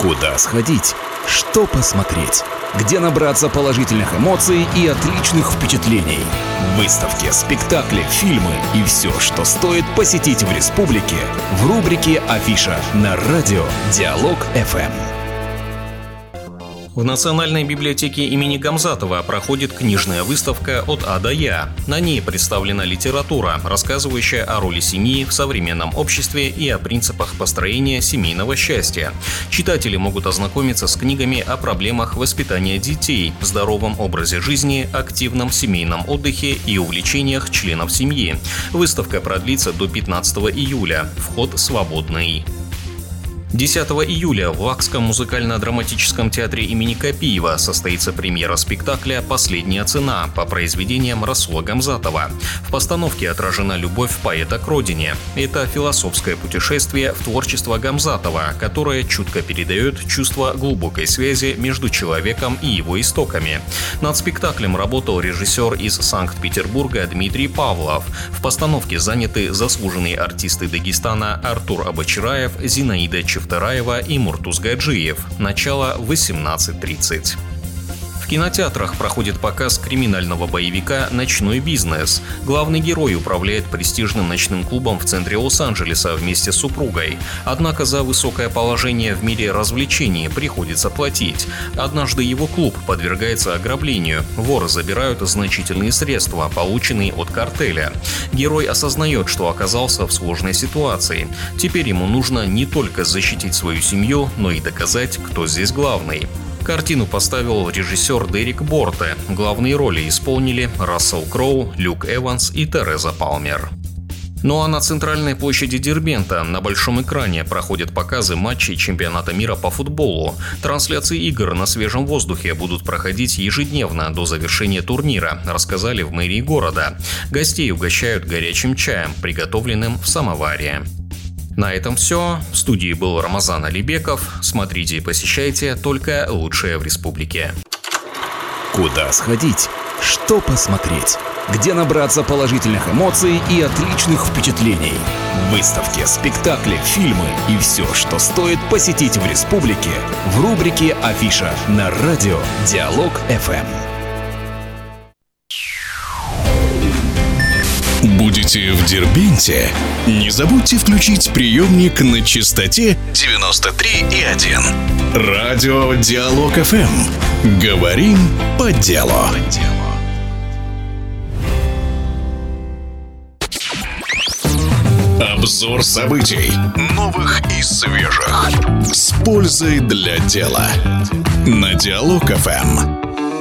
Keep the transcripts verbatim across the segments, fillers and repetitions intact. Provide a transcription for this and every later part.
Куда сходить? Что посмотреть? Где набраться положительных эмоций и отличных впечатлений? Выставки, спектакли, фильмы и все, что стоит посетить в республике, в рубрике «Афиша» на радио Диалог эф эм. В Национальной библиотеке имени Гамзатова проходит книжная выставка «От А до Я». На ней представлена литература, рассказывающая о роли семьи в современном обществе и о принципах построения семейного счастья. Читатели могут ознакомиться с книгами о проблемах воспитания детей, здоровом образе жизни, активном семейном отдыхе и увлечениях членов семьи. Выставка продлится до пятнадцатого июля. Вход свободный. десятого июля в Лакском музыкально-драматическом театре имени Копиева состоится премьера спектакля «Последняя цена» по произведениям Расула Гамзатова. В постановке отражена любовь поэта к родине. Это философское путешествие в творчество Гамзатова, которое чутко передает чувство глубокой связи между человеком и его истоками. Над спектаклем работал режиссер из Санкт-Петербурга Дмитрий Павлов. В постановке заняты заслуженные артисты Дагестана Артур Абачараев, Зинаида Чевтаева и Муртуз Гаджиев. Начало в восемнадцать тридцать. В кинотеатрах проходит показ криминального боевика «Ночной бизнес». Главный герой управляет престижным ночным клубом в центре Лос-Анджелеса вместе с супругой. Однако за высокое положение в мире развлечений приходится платить. Однажды его клуб подвергается ограблению. Воры забирают значительные средства, полученные от картеля. Герой осознает, что оказался в сложной ситуации. Теперь ему нужно не только защитить свою семью, но и доказать, кто здесь главный. Картину поставил режиссер Дерек Борте. Главные роли исполнили Рассел Кроу, Люк Эванс и Тереза Палмер. Ну а на центральной площади Дербента на большом экране проходят показы матчей чемпионата мира по футболу. Трансляции игр на свежем воздухе будут проходить ежедневно до завершения турнира, рассказали в мэрии города. Гостей угощают горячим чаем, приготовленным в самоваре. На этом все. В студии был Рамазан Алибеков. Смотрите и посещайте только лучшее в республике. Куда сходить? Что посмотреть? Где набраться положительных эмоций и отличных впечатлений? Выставки, спектакли, фильмы и все, что стоит посетить в республике, в рубрике «Афиша» на радио Диалог эф эм. Будете в Дербенте? Не забудьте включить приемник на частоте девяносто три и один. Радио Диалог эф эм. Говорим по делу. Обзор событий, новых и свежих, с пользой для дела. На Диалог эф эм.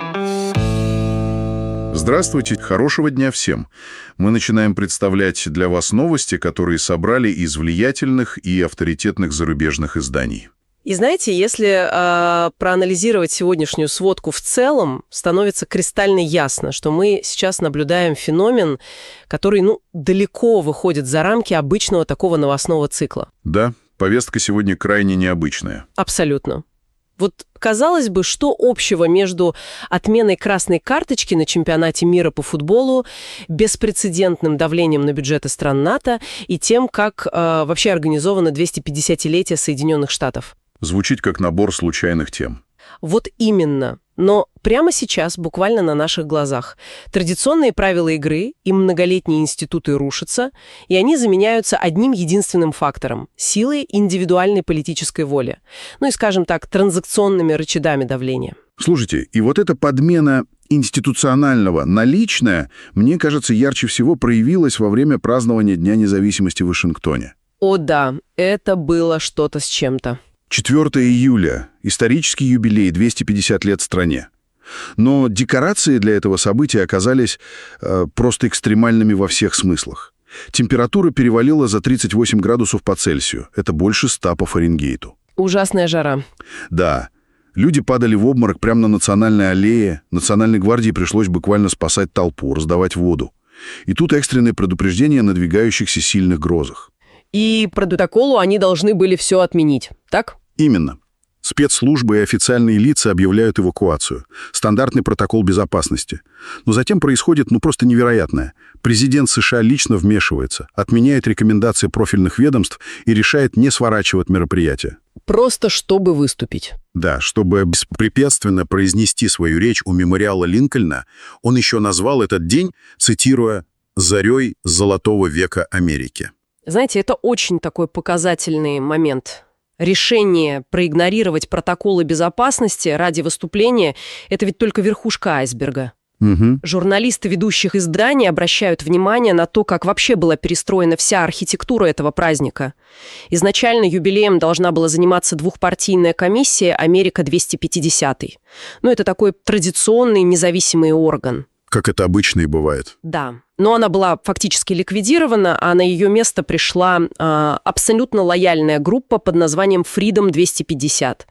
Здравствуйте, хорошего дня всем. Мы начинаем представлять для вас новости, которые собрали из влиятельных и авторитетных зарубежных изданий. И знаете, если э, проанализировать сегодняшнюю сводку в целом, становится кристально ясно, что мы сейчас наблюдаем феномен, который, ну, далеко выходит за рамки обычного такого новостного цикла. Да, повестка сегодня крайне необычная. Абсолютно. Вот, казалось бы, что общего между отменой красной карточки на чемпионате мира по футболу, беспрецедентным давлением на бюджеты стран НАТО и тем, как э, вообще организовано двухсотпятидесятилетие Соединенных Штатов? Звучит как набор случайных тем. Вот именно. Но прямо сейчас, буквально на наших глазах, традиционные правила игры и многолетние институты рушатся, и они заменяются одним единственным фактором – силой индивидуальной политической воли. Ну и, скажем так, транзакционными рычагами давления. Слушайте, и вот эта подмена институционального на личное, мне кажется, ярче всего проявилась во время празднования Дня независимости в Вашингтоне. О да, это было что-то с чем-то. четвёртого июля. Исторический юбилей, двести пятьдесят лет стране. Но декорации для этого события оказались э, просто экстремальными во всех смыслах. Температура перевалила за тридцать восемь градусов по Цельсию. Это больше ста по Фаренгейту. Ужасная жара. Да. Люди падали в обморок прямо на Национальной аллее. Национальной гвардии пришлось буквально спасать толпу, раздавать воду. И тут экстренное предупреждение о надвигающихся сильных грозах. И по протоколу они должны были все отменить, так? Именно. Спецслужбы и официальные лица объявляют эвакуацию. Стандартный протокол безопасности. Но затем происходит ну просто невероятное. Президент США лично вмешивается, отменяет рекомендации профильных ведомств и решает не сворачивать мероприятие. Просто чтобы выступить. Да, чтобы беспрепятственно произнести свою речь у мемориала Линкольна, он еще назвал этот день, цитируя, «зарей золотого века Америки». Знаете, это очень такой показательный момент. Решение проигнорировать протоколы безопасности ради выступления – это ведь только верхушка айсберга. Угу. Журналисты ведущих изданий обращают внимание на то, как вообще была перестроена вся архитектура этого праздника. Изначально юбилеем должна была заниматься двухпартийная комиссия «Америка двести пятьдесят». Ну, это такой традиционный независимый орган. Как это обычно и бывает. Да, но она была фактически ликвидирована, а на ее место пришла э, абсолютно лояльная группа под названием Freedom двести пятьдесят.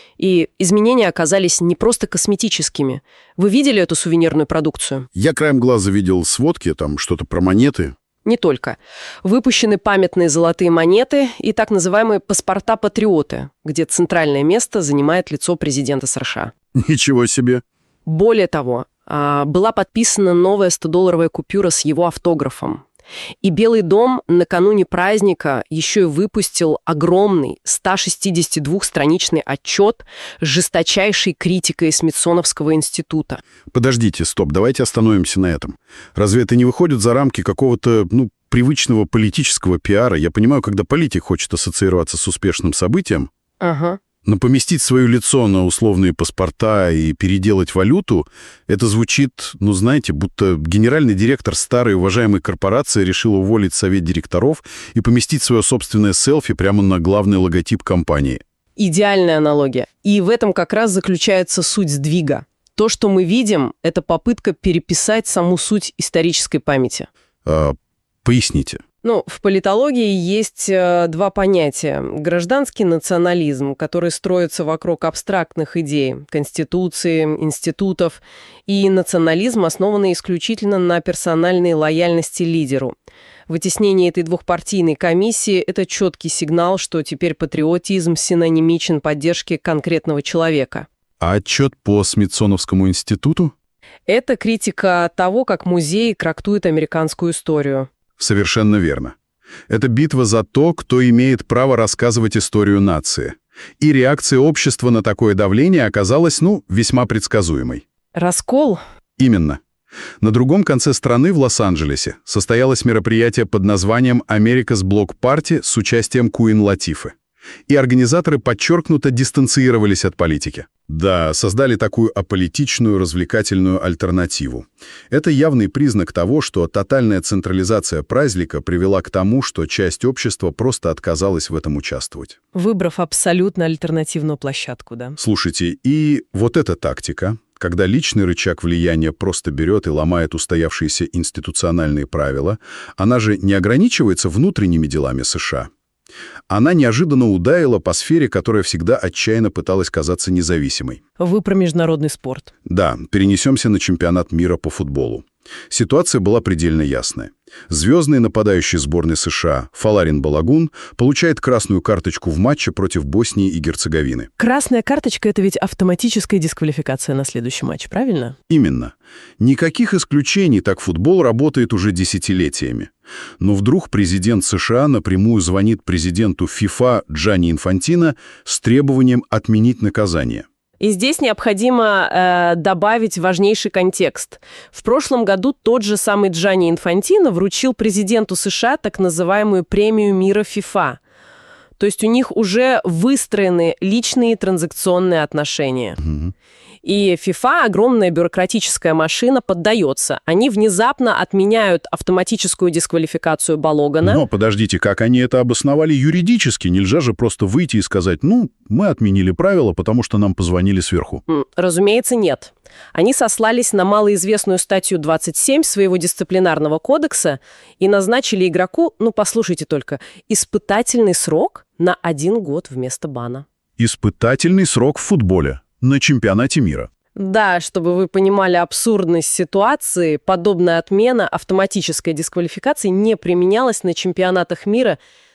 И изменения оказались не просто косметическими. Вы видели эту сувенирную продукцию? Я краем глаза видел сводки, там что-то про монеты. Не только. Выпущены памятные золотые монеты и так называемые паспорта-патриоты, где центральное место занимает лицо президента США. Ничего себе. Более того, была подписана новая стодолларовая купюра с его автографом. И Белый дом накануне праздника еще и выпустил огромный сто шестидесятидвухстраничный отчет с жесточайшей критикой Смитсоновского института. Подождите, стоп, давайте остановимся на этом. Разве это не выходит за рамки какого-то, ну, привычного политического пиара? Я понимаю, когда политик хочет ассоциироваться с успешным событием, Ага. но поместить свое лицо на условные паспорта и переделать валюту, это звучит, ну, знаете, будто генеральный директор старой уважаемой корпорации решил уволить совет директоров и поместить свое собственное селфи прямо на главный логотип компании. Идеальная аналогия. И в этом как раз заключается суть сдвига. То, что мы видим, это попытка переписать саму суть исторической памяти. А, поясните. Ну, в политологии есть э, два понятия. Гражданский национализм, который строится вокруг абстрактных идей, конституции, институтов, и национализм, основанный исключительно на персональной лояльности лидеру. Вытеснение этой двухпартийной комиссии – это четкий сигнал, что теперь патриотизм синонимичен поддержке конкретного человека. А отчет по Смитсоновскому институту? Это критика того, как музей трактует американскую историю. Совершенно верно. Это битва за то, кто имеет право рассказывать историю нации. И реакция общества на такое давление оказалась, ну, весьма предсказуемой. Раскол? Именно. На другом конце страны, в Лос-Анджелесе, состоялось мероприятие под названием «America's Bloc Party» с участием Куин Латифы. И организаторы подчеркнуто дистанцировались от политики. Да, создали такую аполитичную развлекательную альтернативу. Это явный признак того, что тотальная централизация праздника привела к тому, что часть общества просто отказалась в этом участвовать. Выбрав абсолютно альтернативную площадку, да? Слушайте, и вот эта тактика, когда личный рычаг влияния просто берет и ломает устоявшиеся институциональные правила, она же не ограничивается внутренними делами США. Она неожиданно ударила по сфере, которая всегда отчаянно пыталась казаться независимой. Вы про международный спорт. Да, перенесемся на чемпионат мира по футболу. Ситуация была предельно ясная. Звездный нападающий сборной США Фаларин Балагун получает красную карточку в матче против Боснии и Герцеговины. Красная карточка – это ведь автоматическая дисквалификация на следующий матч, правильно? Именно. Никаких исключений, так футбол работает уже десятилетиями. Но вдруг президент США напрямую звонит президенту ФИФА Джанни Инфантино с требованием отменить наказание. И здесь необходимо э, добавить важнейший контекст. В прошлом году тот же самый Джанни Инфантино вручил президенту США так называемую премию мира ФИФА. То есть у них уже выстроены личные транзакционные отношения. Угу. И ФИФА, огромная бюрократическая машина, поддается. Они внезапно отменяют автоматическую дисквалификацию Балогана. Но подождите, как они это обосновали юридически? Нельзя же просто выйти и сказать, ну, мы отменили правила, потому что нам позвонили сверху. Разумеется, нет. Они сослались на малоизвестную статью двадцать семь своего дисциплинарного кодекса и назначили игроку, ну, послушайте только, испытательный срок на один год вместо бана. Испытательный срок в футболе. На чемпионате мира. Да, чтобы вы понимали абсурдность ситуации, подобная отмена автоматической дисквалификации не применялась на чемпионатах мира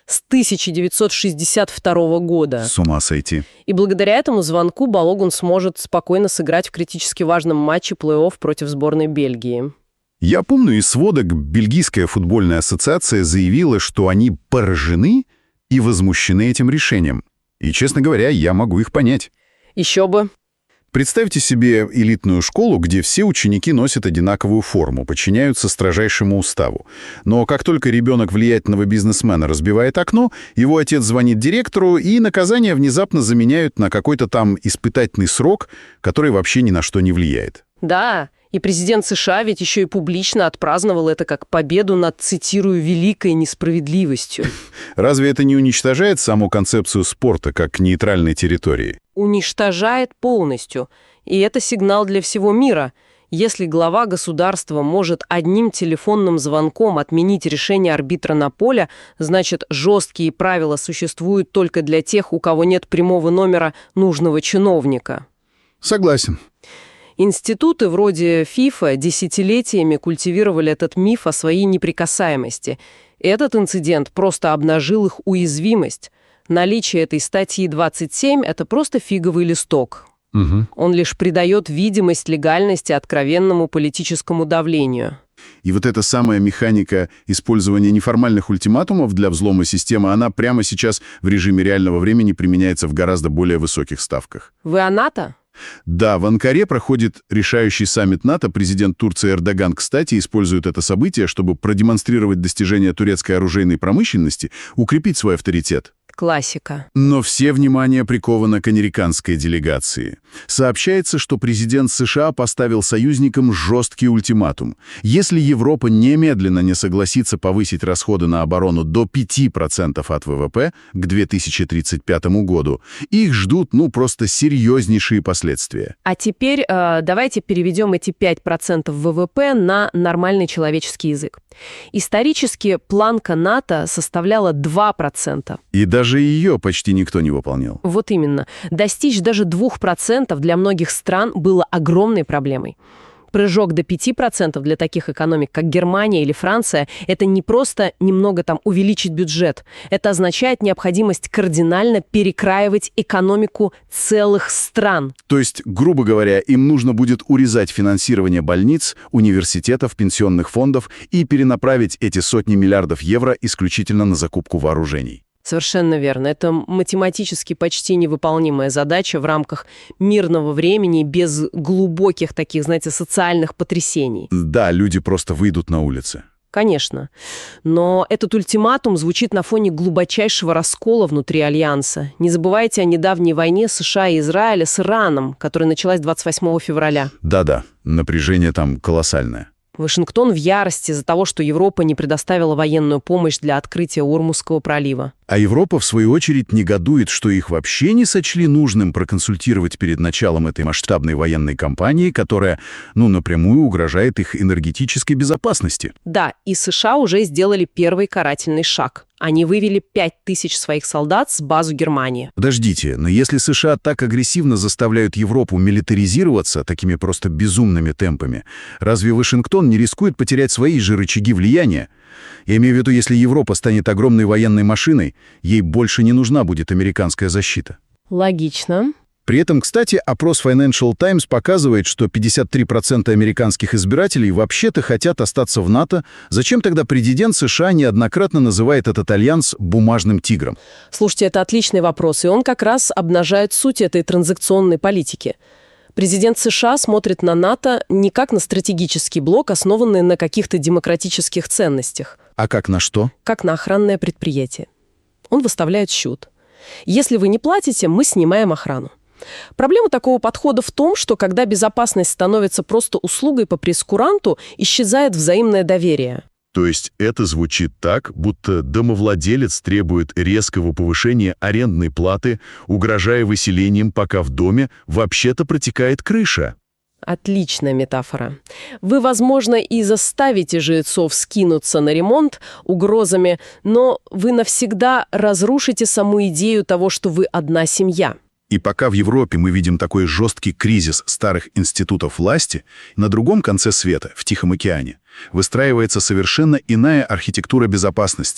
с тысяча девятьсот шестьдесят второго года. С ума сойти. И благодаря этому звонку Балогун сможет спокойно сыграть в критически важном матче плей-офф против сборной Бельгии. Я помню, из сводок Бельгийская футбольная ассоциация заявила, что они поражены и возмущены этим решением. И, честно говоря, я могу их понять. Еще бы. Представьте себе элитную школу, где все ученики носят одинаковую форму, подчиняются строжайшему уставу. Но как только ребенок влиятельного бизнесмена разбивает окно, его отец звонит директору, и наказание внезапно заменяют на какой-то там испытательный срок, который вообще ни на что не влияет. Да, и президент США ведь еще и публично отпраздновал это как победу над, цитирую, «великой несправедливостью». Разве это не уничтожает саму концепцию спорта как нейтральной территории? Уничтожает полностью. И это сигнал для всего мира. Если глава государства может одним телефонным звонком отменить решение арбитра на поле, значит, жесткие правила существуют только для тех, у кого нет прямого номера нужного чиновника. Согласен. Институты вроде ФИФА десятилетиями культивировали этот миф о своей неприкасаемости. Этот инцидент просто обнажил их уязвимость. Наличие этой статьи двадцать семь – это просто фиговый листок. Угу. Он лишь придает видимость легальности откровенному политическому давлению. И вот эта самая механика использования неформальных ультиматумов для взлома системы, она прямо сейчас в режиме реального времени применяется в гораздо более высоких ставках. Вы о НАТО? Да, в Анкаре проходит решающий саммит НАТО. Президент Турции Эрдоган, кстати, использует это событие, чтобы продемонстрировать достижения турецкой оружейной промышленности, укрепить свой авторитет. Классика. Но все внимание приковано к американской делегации. Сообщается, что президент США поставил союзникам жесткий ультиматум. Если Европа немедленно не согласится повысить расходы на оборону до пяти процентов от ВВП к две тысячи тридцать пятому году, их ждут, ну, просто серьезнейшие последствия. А теперь э, давайте переведем эти пять процентов ВВП на нормальный человеческий язык. Исторически планка НАТО составляла два процента. И даже ее почти никто не выполнял. Вот именно. Достичь даже двух процентов для многих стран было огромной проблемой. Прыжок до пяти процентов для таких экономик, как Германия или Франция, это не просто немного там увеличить бюджет. Это означает необходимость кардинально перекраивать экономику целых стран. То есть, грубо говоря, им нужно будет урезать финансирование больниц, университетов, пенсионных фондов и перенаправить эти сотни миллиардов евро исключительно на закупку вооружений. Совершенно верно. Это математически почти невыполнимая задача в рамках мирного времени без глубоких таких, знаете, социальных потрясений. Да, люди просто выйдут на улицы. Конечно. Но этот ультиматум звучит на фоне глубочайшего раскола внутри Альянса. Не забывайте о недавней войне США и Израиля с Ираном, которая началась двадцать восьмого февраля. Да-да, напряжение там колоссальное. Вашингтон в ярости из-за того, что Европа не предоставила военную помощь для открытия Ормузского пролива. А Европа, в свою очередь, негодует, что их вообще не сочли нужным проконсультировать перед началом этой масштабной военной кампании, которая, ну, напрямую угрожает их энергетической безопасности. Да, и США уже сделали первый карательный шаг. Они вывели пять тысяч своих солдат с базы Германии. Подождите, но если США так агрессивно заставляют Европу милитаризироваться такими просто безумными темпами, разве Вашингтон не рискует потерять свои же рычаги влияния? Я имею в виду, если Европа станет огромной военной машиной, ей больше не нужна будет американская защита. Логично. При этом, кстати, опрос Financial Times показывает, что пятьдесят три процента американских избирателей вообще-то хотят остаться в НАТО. Зачем тогда президент США неоднократно называет этот альянс «бумажным тигром»? Слушайте, это отличный вопрос, и он как раз обнажает суть этой транзакционной политики. Президент США смотрит на НАТО не как на стратегический блок, основанный на каких-то демократических ценностях. А как на что? Как на охранное предприятие. Он выставляет счет. Если вы не платите, мы снимаем охрану. Проблема такого подхода в том, что когда безопасность становится просто услугой по прейскуранту, исчезает взаимное доверие. То есть это звучит так, будто домовладелец требует резкого повышения арендной платы, угрожая выселением, пока в доме вообще-то протекает крыша. Отличная метафора. Вы, возможно, и заставите жильцов скинуться на ремонт угрозами, но вы навсегда разрушите саму идею того, что вы одна семья. И пока в Европе мы видим такой жесткий кризис старых институтов власти, на другом конце света, в Тихом океане, выстраивается совершенно иная архитектура безопасности.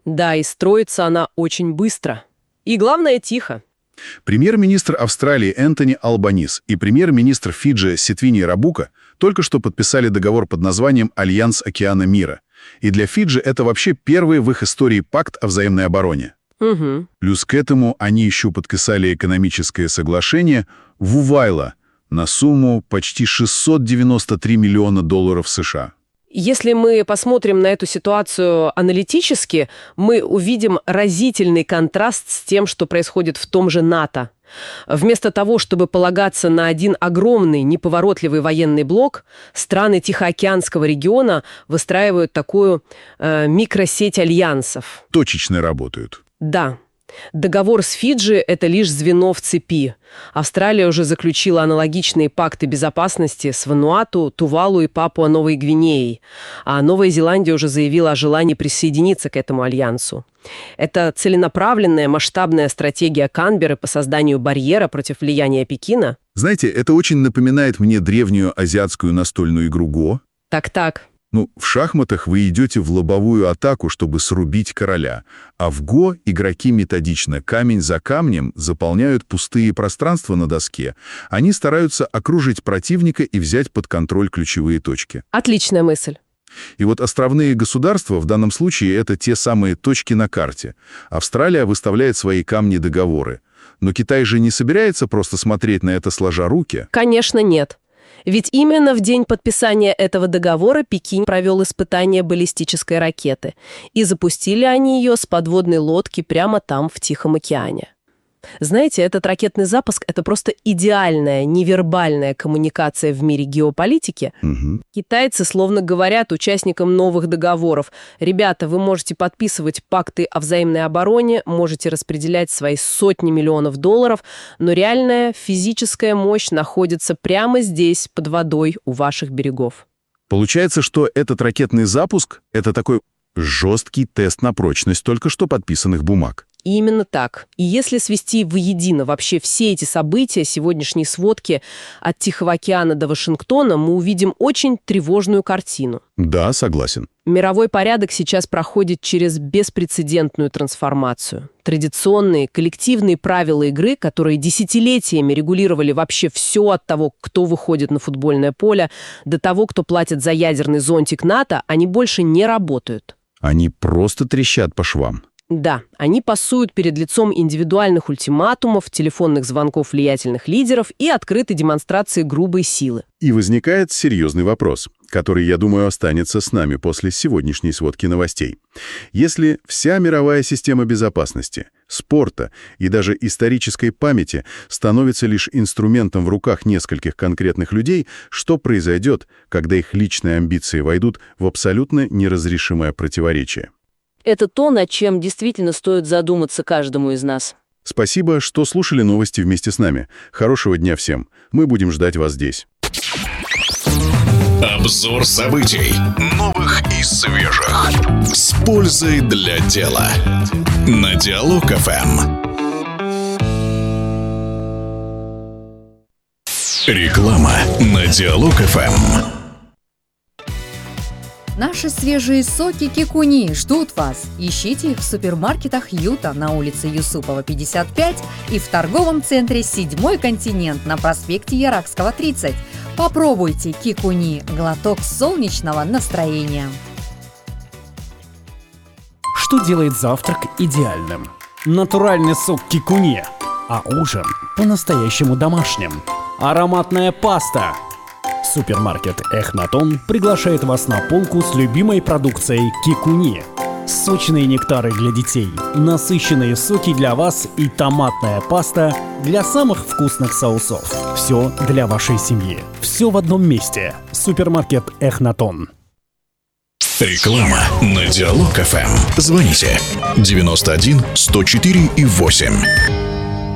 Да, и строится она очень быстро. И главное, тихо. Премьер-министр Австралии Энтони Албанис и премьер-министр Фиджи Ситвини Рабука только что подписали договор под названием «Альянс океана мира». И для Фиджи это вообще первый в их истории пакт о взаимной обороне. Угу. Плюс к этому они еще подписали экономическое соглашение в Увайла на сумму почти шестьсот девяносто три миллиона долларов США. Если мы посмотрим на эту ситуацию аналитически, мы увидим разительный контраст с тем, что происходит в том же НАТО. Вместо того, чтобы полагаться на один огромный, неповоротливый военный блок, страны Тихоокеанского региона выстраивают такую э, микросеть альянсов. Точечно работают. Да. Договор с Фиджи – это лишь звено в цепи. Австралия уже заключила аналогичные пакты безопасности с Вануату, Тувалу и Папуа-Новой Гвинеей. А Новая Зеландия уже заявила о желании присоединиться к этому альянсу. Это целенаправленная масштабная стратегия Канберры по созданию барьера против влияния Пекина. Знаете, это очень напоминает мне древнюю азиатскую настольную игру Го. Так-так. Ну, в шахматах вы идете в лобовую атаку, чтобы срубить короля, а в Го игроки методично, камень за камнем, заполняют пустые пространства на доске. Они стараются окружить противника и взять под контроль ключевые точки. Отличная мысль. И вот островные государства в данном случае это те самые точки на карте. Австралия выставляет свои камни-договоры. Но Китай же не собирается просто смотреть на это сложа руки. Конечно, нет. Ведь именно в день подписания этого договора Пекин провел испытание баллистической ракеты. И запустили они ее с подводной лодки прямо там, в Тихом океане. Знаете, этот ракетный запуск – это просто идеальная невербальная коммуникация в мире геополитики. Угу. Китайцы словно говорят участникам новых договоров: ребята, вы можете подписывать пакты о взаимной обороне, можете распределять свои сотни миллионов долларов, но реальная физическая мощь находится прямо здесь, под водой, у ваших берегов. Получается, что этот ракетный запуск – это такой жесткий тест на прочность только что подписанных бумаг. Именно так. И если свести воедино вообще все эти события, сегодняшней сводки от Тихого океана до Вашингтона, мы увидим очень тревожную картину. Да, согласен. Мировой порядок сейчас проходит через беспрецедентную трансформацию. Традиционные коллективные правила игры, которые десятилетиями регулировали вообще все от того, кто выходит на футбольное поле, до того, кто платит за ядерный зонтик НАТО, они больше не работают. Они просто трещат по швам. Да, они пасуют перед лицом индивидуальных ультиматумов, телефонных звонков влиятельных лидеров и открытой демонстрации грубой силы. И возникает серьезный вопрос, который, я думаю, останется с нами после сегодняшней сводки новостей. Если вся мировая система безопасности, спорта и даже исторической памяти становится лишь инструментом в руках нескольких конкретных людей, что произойдет, когда их личные амбиции войдут в абсолютно неразрешимое противоречие? Это то, над чем действительно стоит задуматься каждому из нас. Спасибо, что слушали новости вместе с нами. Хорошего дня всем. Мы будем ждать вас здесь. Обзор событий. Новых и свежих. С пользой для дела. На Диалог эф эм. Реклама на Диалог эф эм. Наши свежие соки Кикуни ждут вас. Ищите их в супермаркетах Юта на улице Юсупова, пятьдесят пять и в торговом центре «Седьмой континент» на проспекте Яракского, тридцать. Попробуйте Кикуни – глоток солнечного настроения. Что делает завтрак идеальным? Натуральный сок Кикуни, а ужин по-настоящему домашним. Ароматная паста. Супермаркет Эхнатон приглашает вас на полку с любимой продукцией Кикуни. Сочные нектары для детей, насыщенные соки для вас и томатная паста для самых вкусных соусов. Все для вашей семьи. Все в одном месте. Супермаркет Эхнатон. Реклама на Диалог эф эм. Звоните девяносто один сто четыре и восемь.